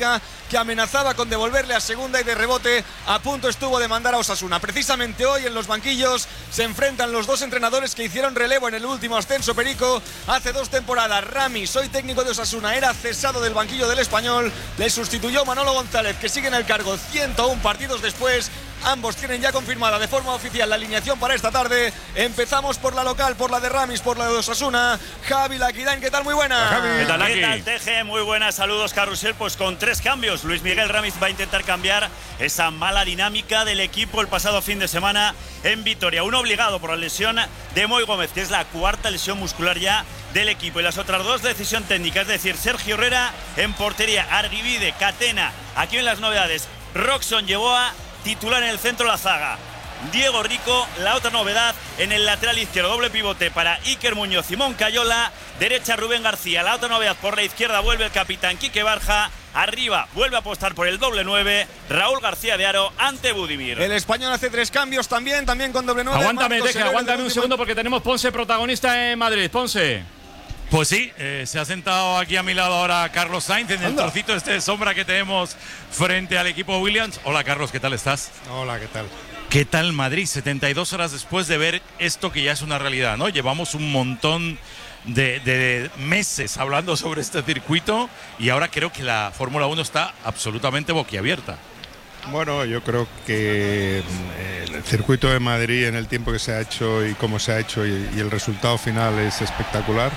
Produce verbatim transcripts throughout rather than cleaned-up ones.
Liga, que amenazaba con devolverle a segunda y de rebote a punto estuvo de mandar a Osasuna. Precisamente hoy en los banquillos se enfrentan los dos entrenadores que hicieron relevo en el último ascenso, Perico, hace dos temporadas. Ramis, hoy técnico de Osasuna, era cesado del banquillo del Español, le sustituyó Manolo González, que sigue en el cargo ciento uno partidos después. Ambos tienen ya confirmada de forma oficial la alineación para esta tarde. Empezamos por la local, por la de Ramis, por la de Osasuna. Javi Laquidán, ¿qué tal? Muy buena. Javi. ¿Qué tal, ¿Qué tal, Teje? Muy buenas, saludos, Carrusel. Pues con tres cambios. Luis Miguel Ramis va a intentar cambiar esa mala dinámica del equipo el pasado fin de semana en Vitoria. Uno obligado por la lesión de Moy Gómez, que es la cuarta lesión muscular ya del equipo. Y las otras dos, decisión técnica, es decir, Sergio Herrera en portería, Argivide, Catena. Aquí en las novedades, Roxon Yeboah, titular en el centro la zaga. Diego Rico, la otra novedad en el lateral izquierdo, doble pivote para Iker Muñoz, Simón Cayola, derecha Rubén García. La otra novedad por la izquierda, vuelve el capitán Quique Barja. Arriba vuelve a apostar por el doble nueve, Raúl García de Aro ante Budimir. El español hace tres cambios también, también con doble nueve. Aguántame, Teje, aguántame un segundo porque tenemos Ponce protagonista en Madrid. Ponce. Pues sí, eh, se ha sentado aquí a mi lado ahora Carlos Sainz en el Anda. trocito este de sombra que tenemos frente al equipo Williams. Hola Carlos, ¿qué tal estás? Hola, ¿qué tal? ¿Qué tal Madrid? setenta y dos horas después de ver esto que ya es una realidad, ¿no? Llevamos un montón de, de meses hablando sobre este circuito y ahora creo que la Fórmula uno está absolutamente boquiabierta. Bueno, yo creo que el circuito de Madrid en el tiempo que se ha hecho y cómo se ha hecho y, y el resultado final es espectacular.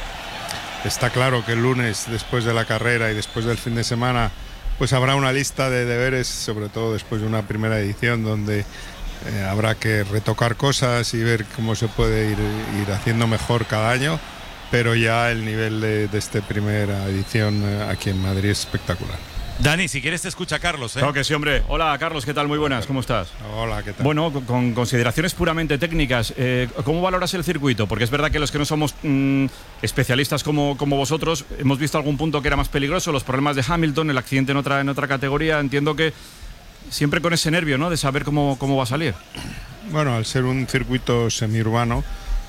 Está claro que el lunes, después de la carrera y después del fin de semana, pues habrá una lista de deberes, sobre todo después de una primera edición donde eh, habrá que retocar cosas y ver cómo se puede ir, ir haciendo mejor cada año, pero ya el nivel de, de esta primera edición eh, aquí en Madrid es espectacular. Dani, si quieres te escucha Carlos, ¿eh? Claro que sí, hombre. Hola, Carlos, ¿qué tal? Muy buenas, ¿cómo estás? Hola, ¿qué tal? Bueno, con, con consideraciones puramente técnicas, eh, ¿cómo valoras el circuito? Porque es verdad que los que no somos mmm, especialistas como, como vosotros, hemos visto algún punto que era más peligroso, los problemas de Hamilton, el accidente en otra, en otra categoría. Entiendo que siempre con ese nervio, ¿no?, de saber cómo, cómo va a salir. Bueno, al ser un circuito semiurbano,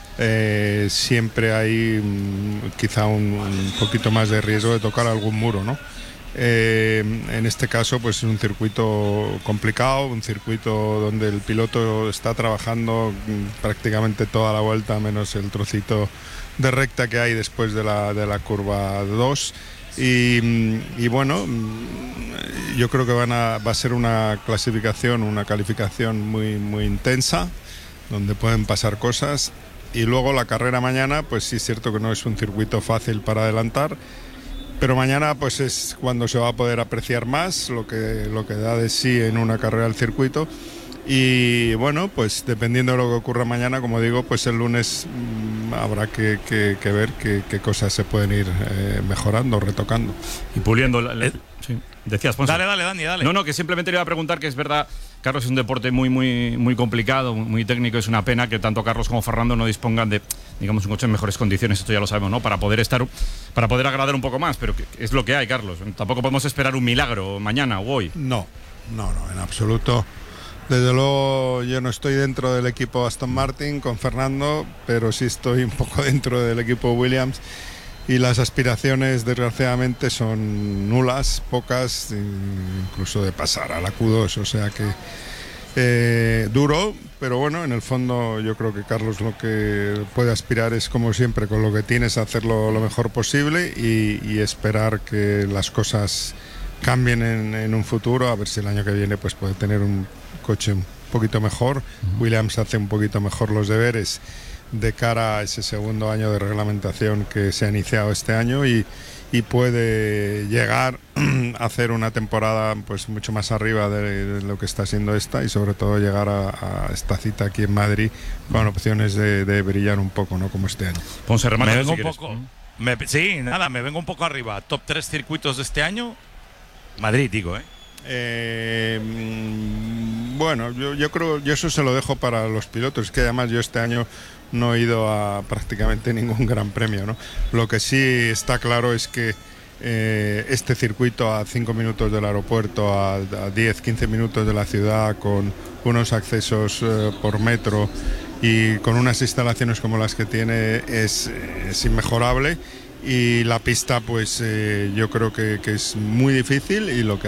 eh, siempre hay mmm, quizá un, un poquito más de riesgo de tocar algún muro, ¿no? Eh, en este caso pues es un circuito complicado, un circuito donde el piloto está trabajando prácticamente toda la vuelta menos el trocito de recta que hay después de la, de la curva dos y, y bueno, yo creo que van a, va a ser una clasificación, una calificación muy, muy intensa donde pueden pasar cosas y luego la carrera mañana pues sí es cierto que no es un circuito fácil para adelantar. Pero mañana pues es cuando se va a poder apreciar más lo que, lo que da de sí en una carrera del circuito y bueno, pues dependiendo de lo que ocurra mañana, como digo, pues el lunes mmm, habrá que, que, que ver qué, qué cosas se pueden ir eh, mejorando, retocando. Y puliendo. La, la, Eh, sí. Decías, Ponce. Dale, dale, Dani, dale. No, no, que simplemente le iba a preguntar que es verdad, Carlos, es un deporte muy, muy, muy complicado, muy técnico. Es una pena que tanto Carlos como Fernando no dispongan de, digamos, un coche en mejores condiciones. Esto ya lo sabemos, ¿no? Para poder estar, para poder agradar un poco más. Pero que es lo que hay, Carlos. Tampoco podemos esperar un milagro mañana o hoy. No, no, no, en absoluto. Desde luego yo no estoy dentro del equipo Aston Martin con Fernando, pero sí estoy un poco dentro del equipo Williams. Y las aspiraciones, desgraciadamente, son nulas, pocas, incluso de pasar a la Q dos. O sea que eh, duro, pero bueno, en el fondo yo creo que Carlos lo que puede aspirar es, como siempre, con lo que tienes, hacerlo lo mejor posible y, y esperar que las cosas cambien en, en un futuro, a ver si el año que viene pues puede tener un coche un poquito mejor. Uh-huh. Williams hace un poquito mejor los deberes de cara a ese segundo año de reglamentación que se ha iniciado este año y, y puede llegar a hacer una temporada pues mucho más arriba de, de lo que está siendo esta y sobre todo llegar a, a esta cita aquí en Madrid con opciones de, de brillar un poco, ¿no?, como este año. Ponce, remata, me vengo si un poco, me, sí, nada, me vengo un poco arriba. Top tres circuitos de este año, Madrid, digo, ¿eh? Eh, bueno, yo, yo creo, yo eso se lo dejo para los pilotos, es que además yo este año no he ido a prácticamente ningún gran premio, ¿no? Lo que sí está claro es que eh, este circuito a cinco minutos del aeropuerto, a, a diez, quince minutos de la ciudad, con unos accesos eh, por metro y con unas instalaciones como las que tiene, es, es inmejorable. Y la pista pues eh, yo creo que, que es muy difícil y lo que